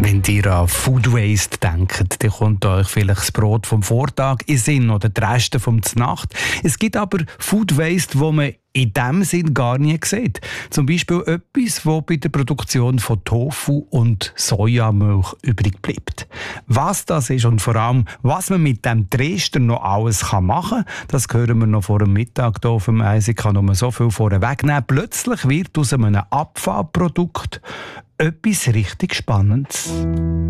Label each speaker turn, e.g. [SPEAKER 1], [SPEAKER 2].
[SPEAKER 1] Wenn ihr an Food Waste denkt, dann kommt euch vielleicht das Brot vom Vortag in den Sinn oder die Reste vom Znacht. Es gibt aber Food Waste, wo man in diesem Sinn gar nie sieht. Zum Beispiel etwas, das bei der Produktion von Tofu und Sojamilch übrig bleibt. Was das ist und vor allem, was man mit dem Dresdner noch alles machen kann, das hören wir noch vor dem Mittag hier auf dem Eis. Ich kann nur so viel vorwegnehmen. Plötzlich wird aus einem Abfallprodukt etwas richtig Spannendes.